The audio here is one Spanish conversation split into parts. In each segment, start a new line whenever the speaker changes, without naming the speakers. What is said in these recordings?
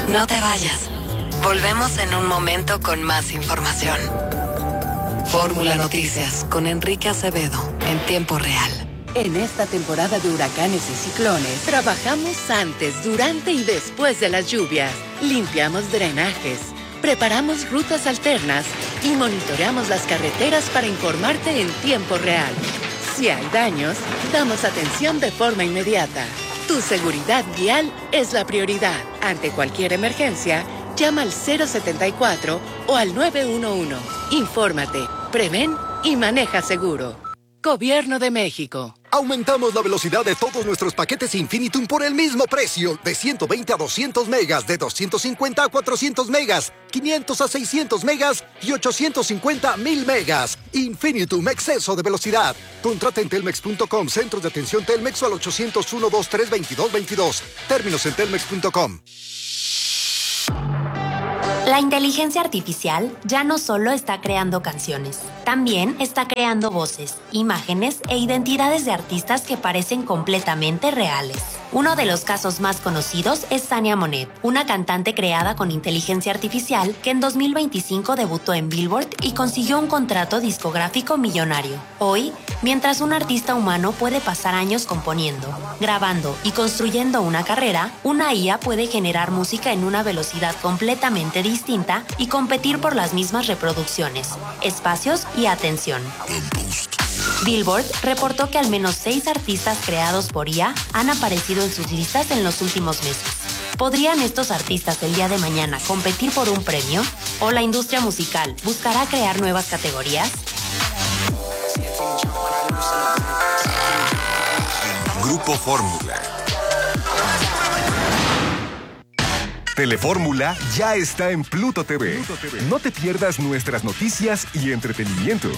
No te vayas. Volvemos en un momento con más información. Fórmula Noticias con Enrique Acevedo en tiempo real.
En esta temporada de huracanes y ciclones, trabajamos antes, durante y después de las lluvias. Limpiamos drenajes, preparamos rutas alternas y monitoreamos las carreteras para informarte en tiempo real. Si hay daños, damos atención de forma inmediata. Tu seguridad vial es la prioridad. Ante cualquier emergencia, llama al 074 o al 911. Infórmate, prevén y maneja seguro. Gobierno de México.
Aumentamos la velocidad de todos nuestros paquetes Infinitum por el mismo precio. De 120 a 200 megas, de 250 a 400 megas, 500 a 600 megas y 850 a 1000 megas. Infinitum, exceso de velocidad. Contrata en telmex.com, centros de atención Telmex o al 801-23-2222. Términos en telmex.com.
La inteligencia artificial ya no solo está creando canciones, también está creando voces, imágenes e identidades de artistas que parecen completamente reales. Uno de los casos más conocidos es Sania Monet, una cantante creada con inteligencia artificial que en 2025 debutó en Billboard y consiguió un contrato discográfico millonario. Hoy, mientras un artista humano puede pasar años componiendo, grabando y construyendo una carrera, una IA puede generar música en una velocidad completamente distinta y competir por las mismas reproducciones, espacios y atención. Billboard reportó que al menos 6 artistas creados por IA han aparecido en sus listas en los últimos meses. ¿Podrían estos artistas el día de mañana competir por un premio? ¿O la industria musical buscará crear nuevas categorías?
Grupo Fórmula. Telefórmula ya está en Pluto TV. No te pierdas nuestras noticias y entretenimiento.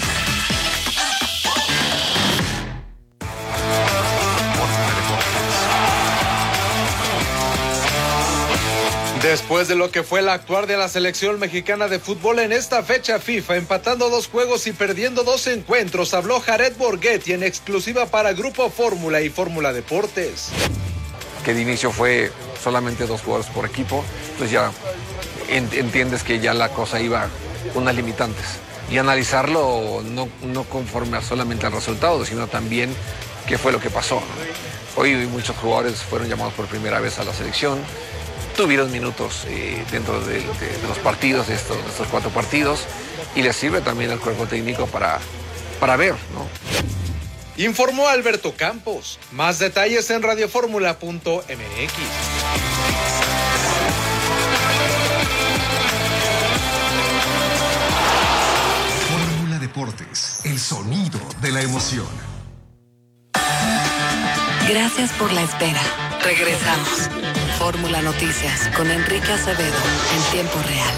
Después de lo que fue el actuar de la selección mexicana de fútbol en esta fecha FIFA, empatando 2 juegos y perdiendo 2 encuentros, habló Jared Borghetti en exclusiva para Grupo Fórmula y Fórmula Deportes.
Que de inicio fue solamente 2 jugadores por equipo, entonces ya entiendes que ya la cosa iba unas limitantes. Y analizarlo no conforme a solamente al resultado, sino también qué fue lo que pasó. Hoy muchos jugadores fueron llamados por primera vez a la selección, tuvieron minutos dentro de los partidos, de estos 4 partidos, y les sirve también al cuerpo técnico para ver, ¿no?
Informó Alberto Campos. Más detalles en radioformula.mx.
Fórmula Deportes, el sonido de la emoción.
Gracias por la espera. Regresamos. Fórmula Noticias con Enrique Acevedo en tiempo real.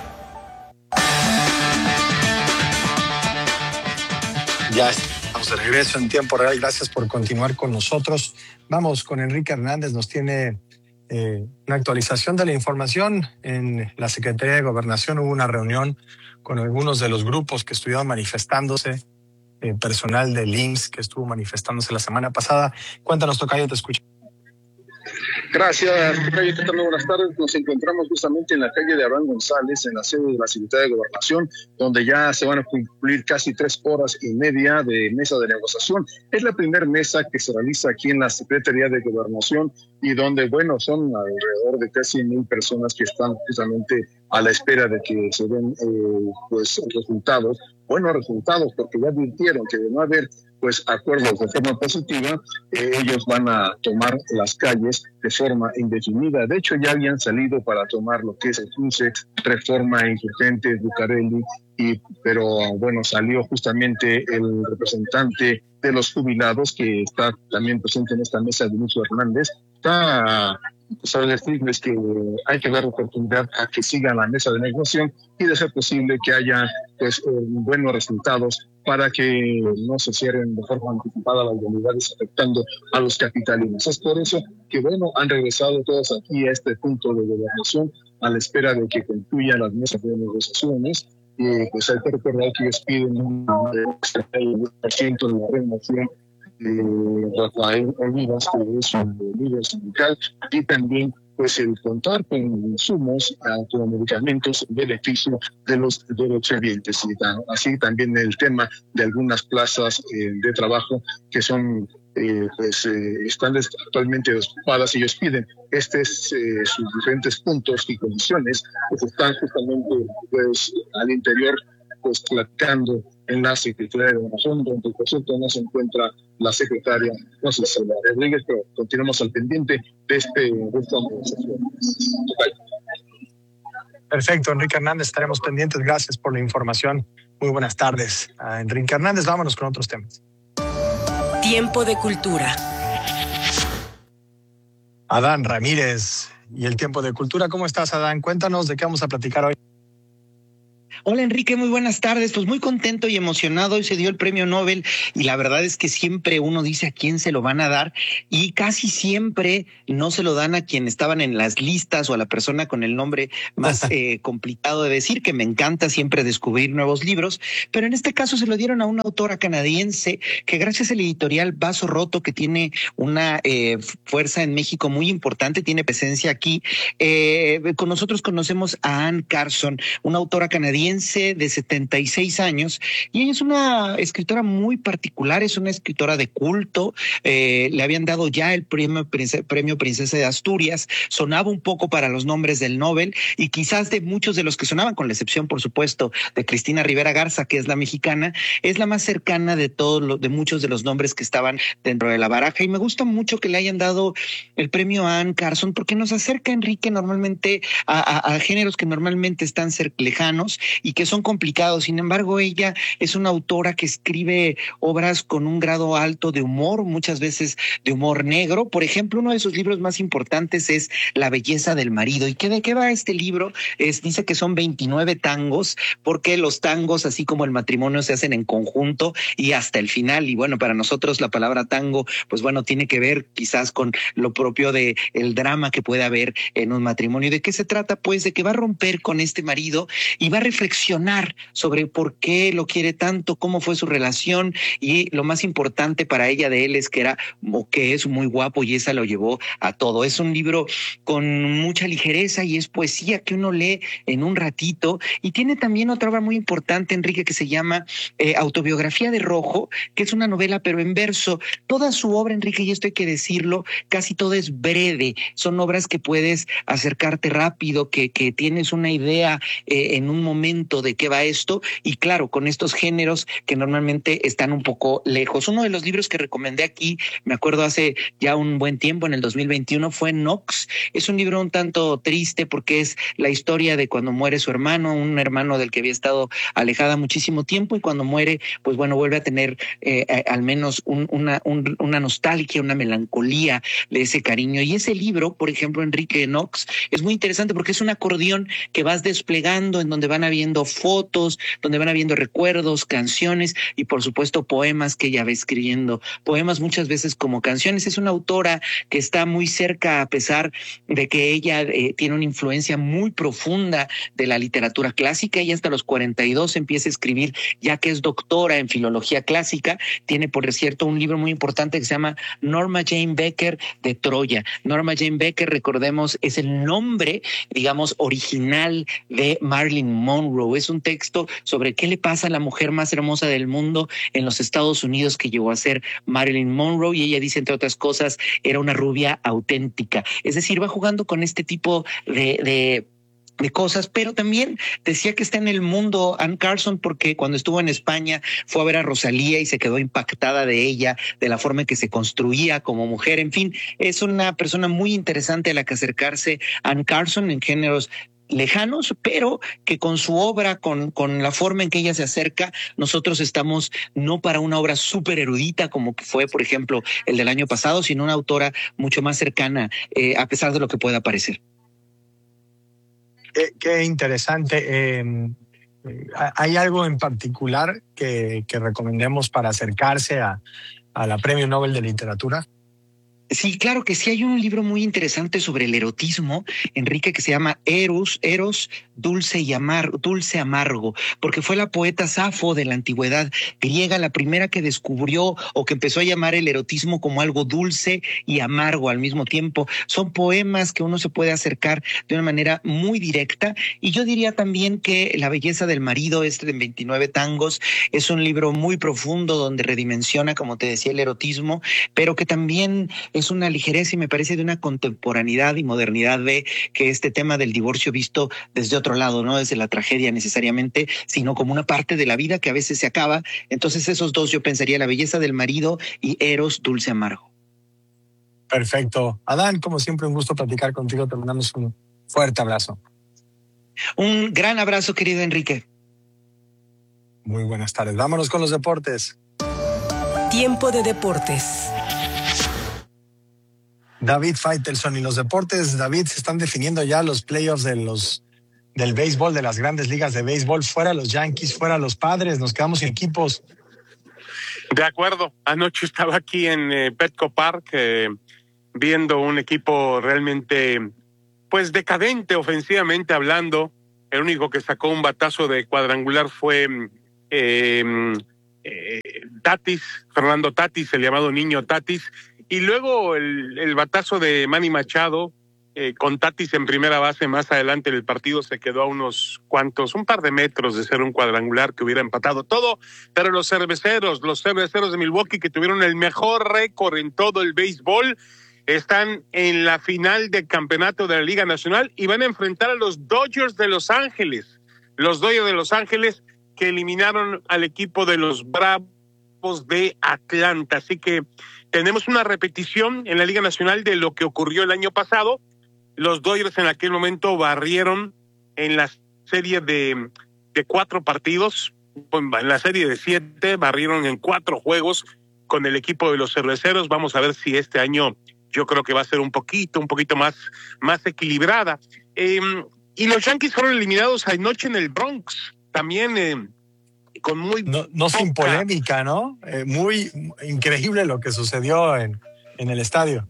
Ya estamos de regreso en tiempo real. Gracias por continuar con nosotros. Vamos con Enrique Hernández. Nos tiene una actualización de la información. En la Secretaría de Gobernación hubo una reunión con algunos de los grupos que estuvieron manifestándose, personal del IMSS que estuvo manifestándose la semana pasada. Cuéntanos, tocayo, te escucho.
Gracias, tocayo. ¿Qué tal? Buenas tardes. Nos encontramos justamente en la calle de Abraham González, en la sede de la Secretaría de Gobernación, donde ya se van a cumplir casi 3 horas y media de mesa de negociación. Es la primera mesa que se realiza aquí en la Secretaría de Gobernación y donde, bueno, son alrededor de casi 1000 personas que están justamente a la espera de que se den resultados, buenos resultados, porque ya advirtieron que de no haber acuerdos de forma positiva, ellos van a tomar las calles de forma indefinida. De hecho, ya habían salido para tomar lo que es el cruce Reforma, Insurgentes, Bucareli, pero bueno, salió justamente el representante de los jubilados, que está también presente en esta mesa, Dionisio Hernández. Está a decirles que hay que dar oportunidad a que sigan la mesa de negociación y de ser posible que haya buenos resultados para que no se cierren de forma anticipada las unidades afectando a los capitalinos. Es por eso que, bueno, han regresado todos aquí a este punto de gobernación a la espera de que concluyan las mesas de negociaciones. Hay que recordar que ellos piden un 10% de la renovación de Rafael Olivas, que es un líder sindical, y también pues el contar con insumos como medicamentos en beneficio de los derechohabientes. Y así también el tema de algunas plazas de trabajo que son están actualmente desocupadas. Ellos piden sus diferentes puntos y condiciones que están justamente pues al interior, pues platicando en la Secretaría de Gobernación, donde por cierto no se encuentra la secretaria, no sé si la Rodríguez, pero continuamos al pendiente de esta conversación.
Perfecto, Enrique Hernández, estaremos pendientes. Gracias por la información. Muy buenas tardes a Enrique Hernández. Vámonos con otros temas.
Tiempo de cultura.
Adán Ramírez y el tiempo de cultura. ¿Cómo estás, Adán? Cuéntanos de qué vamos a platicar hoy.
Hola Enrique, muy buenas tardes. Pues muy contento y emocionado. Hoy se dio el premio Nobel y la verdad es que siempre uno dice a quién se lo van a dar y casi siempre no se lo dan a quien estaban en las listas o a la persona con el nombre más complicado de decir, que me encanta siempre descubrir nuevos libros, pero en este caso se lo dieron a una autora canadiense que gracias al editorial Vaso Roto, que tiene una fuerza en México muy importante, tiene presencia aquí. Con nosotros conocemos a Anne Carson, una autora canadiense de 76 años, y ella es una escritora muy particular, es una escritora de culto. Le habían dado ya el premio Princesa de Asturias, sonaba un poco para los nombres del Nobel, y quizás de muchos de los que sonaban, con la excepción, por supuesto, de Cristina Rivera Garza, que es la mexicana, es la más cercana de de muchos de los nombres que estaban dentro de la baraja, y me gusta mucho que le hayan dado el premio a Anne Carson, porque nos acerca, Enrique, normalmente a géneros que normalmente están lejanos y que son complicados. Sin embargo, ella es una autora que escribe obras con un grado alto de humor, muchas veces de humor negro. Por ejemplo, uno de sus libros más importantes es La belleza del marido. ¿Y de qué va este libro? Dice que son 29 tangos, porque los tangos, así como el matrimonio, se hacen en conjunto y hasta el final. Y bueno, para nosotros la palabra tango, pues bueno, tiene que ver quizás con lo propio de el drama que puede haber en un matrimonio. ¿De qué se trata? Pues de que va a romper con este marido y va a reflexionar sobre por qué lo quiere tanto, cómo fue su relación, y lo más importante para ella de él es que era o que es muy guapo, y esa lo llevó a todo. Es un libro con mucha ligereza y es poesía que uno lee en un ratito, y tiene también otra obra muy importante, Enrique, que se llama Autobiografía de Rojo, que es una novela pero en verso. Toda su obra, Enrique, y esto hay que decirlo, casi todo es breve, son obras que puedes acercarte rápido, que tienes una idea en un momento de qué va esto, y claro, con estos géneros que normalmente están un poco lejos. Uno de los libros que recomendé aquí, me acuerdo hace ya un buen tiempo, en el 2021, fue Nox. Es un libro un tanto triste porque es la historia de cuando muere su hermano, un hermano del que había estado alejada muchísimo tiempo, y cuando muere, pues bueno, vuelve a tener al menos una nostalgia, una melancolía de ese cariño. Y ese libro, por ejemplo, Enrique, Nox, es muy interesante porque es un acordeón que vas desplegando, en donde van habiendo fotos, donde van habiendo recuerdos, canciones y por supuesto poemas que ella va escribiendo, poemas muchas veces como canciones. Es una autora que está muy cerca, a pesar de que ella tiene una influencia muy profunda de la literatura clásica. Ella hasta los 42 empieza a escribir, ya que es doctora en filología clásica. Tiene, por cierto, un libro muy importante que se llama Norma Jane Becker de Troya. Norma Jane Becker, recordemos, es el nombre, digamos, original de Marilyn Monroe. Es un texto sobre qué le pasa a la mujer más hermosa del mundo en los Estados Unidos, que llegó a ser Marilyn Monroe, y ella dice, entre otras cosas, era una rubia auténtica. Es decir, va jugando con este tipo de cosas, pero también decía que está en el mundo Anne Carson porque cuando estuvo en España fue a ver a Rosalía y se quedó impactada de ella, de la forma en que se construía como mujer. En fin, es una persona muy interesante a la que acercarse, Anne Carson, en géneros lejanos, pero que con su obra, con la forma en que ella se acerca, nosotros estamos no para una obra súper erudita como que fue, por ejemplo, el del año pasado, sino una autora mucho más cercana, a pesar de lo que pueda parecer.
Qué interesante. ¿Hay algo en particular que recomendemos para acercarse a la Premio Nobel de Literatura?
Sí, claro que sí. Hay un libro muy interesante sobre el erotismo, Enrique, que se llama Eros, dulce amargo, porque fue la poeta Safo de la antigüedad griega la primera que descubrió o que empezó a llamar el erotismo como algo dulce y amargo al mismo tiempo. Son poemas que uno se puede acercar de una manera muy directa, y yo diría también que La belleza del marido, de 29 tangos, es un libro muy profundo donde redimensiona, como te decía, el erotismo, pero que también es una ligereza y me parece de una contemporaneidad y modernidad de que este tema del divorcio visto desde otro lado, no desde la tragedia necesariamente, sino como una parte de la vida que a veces se acaba. Entonces esos dos yo pensaría, La belleza del marido y Eros, dulce amargo.
Perfecto. Adán, como siempre, un gusto platicar contigo. Te mandamos un fuerte abrazo.
Un gran abrazo, querido Enrique.
Muy buenas tardes. Vámonos con los deportes.
Tiempo de deportes.
David Faitelson y los deportes. David, se están definiendo ya los playoffs del béisbol, de las grandes ligas de béisbol. Fuera los Yankees, fuera los Padres. Nos quedamos sin equipos.
De acuerdo. Anoche estaba aquí en Petco Park viendo un equipo realmente pues decadente ofensivamente hablando. El único que sacó un batazo de cuadrangular fue Tatis, Fernando Tatis, el llamado niño Tatis, y luego el batazo de Manny Machado, con Tatis en primera base. Más adelante en el partido se quedó a un par de metros de ser un cuadrangular que hubiera empatado todo, pero los cerveceros de Milwaukee, que tuvieron el mejor récord en todo el béisbol, están en la final del campeonato de la Liga Nacional y van a enfrentar a los Dodgers de Los Ángeles. Los Dodgers de Los Ángeles que eliminaron al equipo de los Bravos de Atlanta. Así que tenemos una repetición en la Liga Nacional de lo que ocurrió el año pasado. Los Dodgers en aquel momento barrieron en la serie de 4 partidos, en la serie de 7, barrieron en 4 juegos con el equipo de los cerveceros. Vamos a ver si este año yo creo que va a ser un poquito más equilibrada. Y los Yankees fueron eliminados anoche en el Bronx, también con muy...
No sin polémica, ¿no? Muy increíble lo que sucedió en el estadio.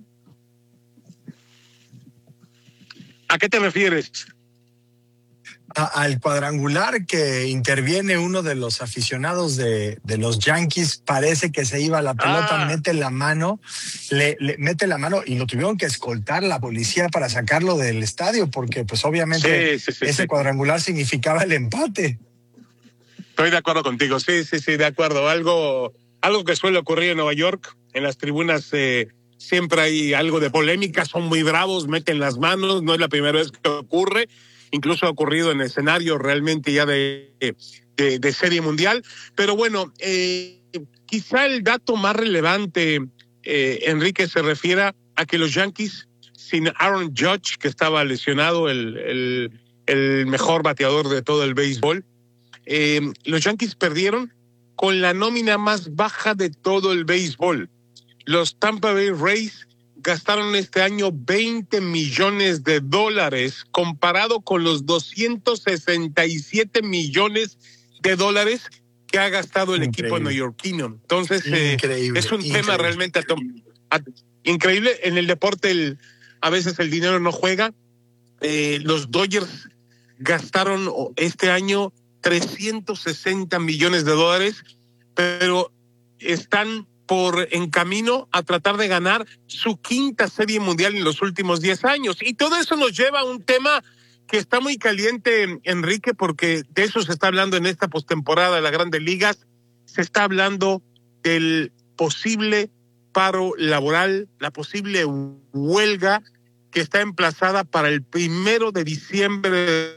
¿A qué te refieres?
Al cuadrangular que interviene uno de los aficionados de los Yankees. Parece que se iba la pelota, mete la mano y lo tuvieron que escoltar la policía para sacarlo del estadio, porque pues obviamente ese cuadrangular significaba el empate.
Estoy de acuerdo contigo, sí, de acuerdo. Algo que suele ocurrir en Nueva York, en las tribunas siempre hay algo de polémica, son muy bravos, meten las manos, no es la primera vez que ocurre. Incluso ha ocurrido en escenarios realmente ya de serie mundial. Pero bueno, quizá el dato más relevante, Enrique, se refiere a que los Yankees, sin Aaron Judge, que estaba lesionado, el mejor bateador de todo el béisbol, los Yankees perdieron con la nómina más baja de todo el béisbol. Los Tampa Bay Rays gastaron este año $20 millones, comparado con los $267 millones que ha gastado el equipo neoyorquino. Entonces, es un tema realmente increíble. En el deporte, a veces el dinero no juega. Los Dodgers gastaron este año $360 millones, pero están en camino a tratar de ganar su 5ª serie mundial en los últimos 10 años. Y todo eso nos lleva a un tema que está muy caliente, Enrique, porque de eso se está hablando en esta postemporada de las Grandes Ligas. Se está hablando del posible paro laboral, la posible huelga que está emplazada para el 1 de diciembre.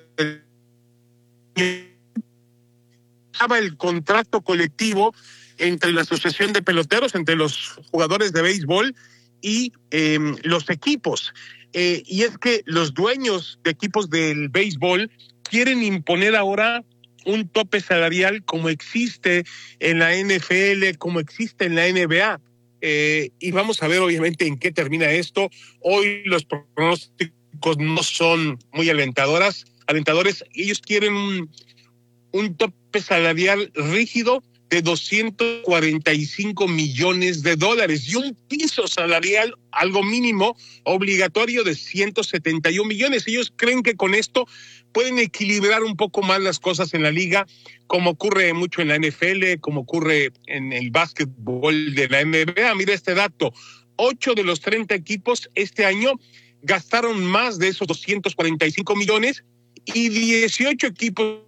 El contrato colectivo entre la Asociación de Peloteros, entre los jugadores de béisbol y los equipos. Y es que los dueños de equipos del béisbol quieren imponer ahora un tope salarial como existe en la NFL, como existe en la NBA. Y vamos a ver obviamente en qué termina esto. Hoy los pronósticos no son muy alentadores. Ellos quieren un tope salarial rígido de $245 millones y un piso salarial, algo mínimo, obligatorio de 171 millones. Ellos creen que con esto pueden equilibrar un poco más las cosas en la liga, como ocurre mucho en la NFL, como ocurre en el básquetbol de la NBA. Mira este dato, 8 de los 30 equipos este año gastaron más de esos 245 millones y 18 equipos